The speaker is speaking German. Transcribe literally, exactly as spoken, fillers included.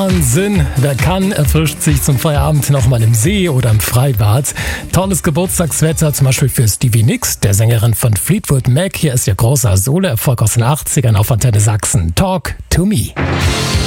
Wahnsinn. Wer kann, erfrischt sich zum Feierabend nochmal im See oder im Freibad. Tolles Geburtstagswetter, zum Beispiel für Stevie Nicks, der Sängerin von Fleetwood Mac. Hier ist ihr großer Solo-Erfolg aus den achtzigern auf Antenne Sachsen. Talk to me.